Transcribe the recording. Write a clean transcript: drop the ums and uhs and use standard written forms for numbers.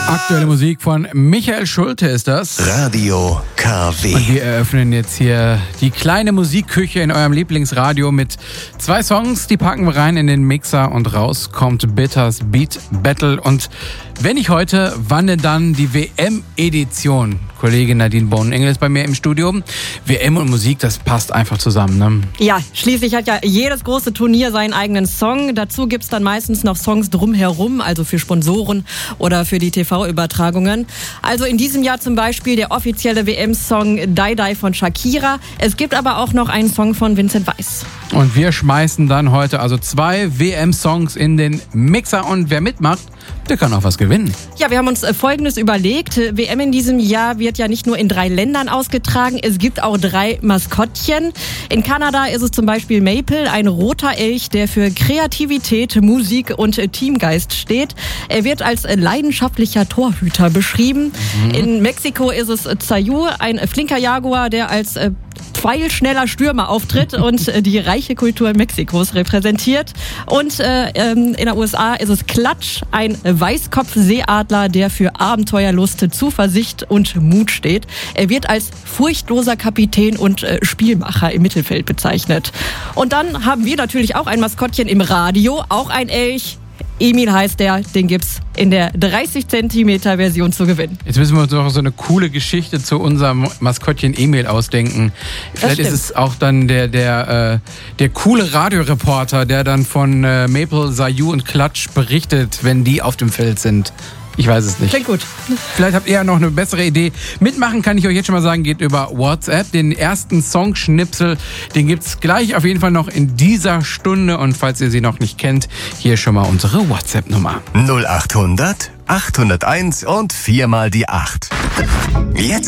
Aktuelle Musik von Michael Schulte ist das. Radio KW. Und wir eröffnen jetzt hier die kleine Musikküche in eurem Lieblingsradio mit 2 Songs. Die packen wir rein in den Mixer und raus kommt Bitters Beat Battle. Und wenn nicht heute, wann denn dann die WM-Edition? Kollegin Nadine Bohnenengel ist bei mir im Studio. WM und Musik, das passt einfach zusammen, ne? Ja, schließlich hat ja jedes große Turnier seinen eigenen Song. Dazu gibt's dann meistens noch Songs drumherum, also für Sponsoren oder für die TV-Übertragungen. Also in diesem Jahr zum Beispiel der offizielle WM-Song Die Die von Shakira. Es gibt aber auch noch einen Song von Vincent Weiss. Und wir schmeißen dann heute also 2 WM-Songs in den Mixer und wer mitmacht, der kann auch was gewinnen. Ja, wir haben uns Folgendes überlegt. WM in diesem Jahr wird ja nicht nur in 3 Ländern ausgetragen, es gibt auch 3 Maskottchen. In Kanada ist es zum Beispiel Maple, ein roter Elch, der für Kreativität, Musik und Teamgeist steht. Er wird als leidenschaftlicher Torhüter beschrieben. In Mexiko ist es Zayu, ein flinker Jaguar, der als pfeilschneller Stürmer auftritt und die reiche Kultur Mexikos repräsentiert. Und in den USA ist es Klatsch, ein Weißkopfseeadler, der für Abenteuerlust, Zuversicht und Mut steht. Er wird als furchtloser Kapitän und Spielmacher im Mittelfeld bezeichnet. Und dann haben wir natürlich auch ein Maskottchen im Radio, auch ein Elch. Emil heißt der, den gibt's in der 30 cm Version zu gewinnen. Jetzt müssen wir uns noch so eine coole Geschichte zu unserem Maskottchen Emil ausdenken. Vielleicht ist es auch dann der coole Radioreporter, der dann von Maple, Zayu und Klatsch berichtet, wenn die auf dem Feld sind. Ich weiß es nicht. Klingt gut. Vielleicht habt ihr ja noch eine bessere Idee. Mitmachen kann ich euch jetzt schon mal sagen, geht über WhatsApp. Den ersten Songschnipsel, den gibt's gleich auf jeden Fall noch in dieser Stunde. Und falls ihr sie noch nicht kennt, hier schon mal unsere WhatsApp-Nummer. 0800 801 und 4 mal die 8. Jetzt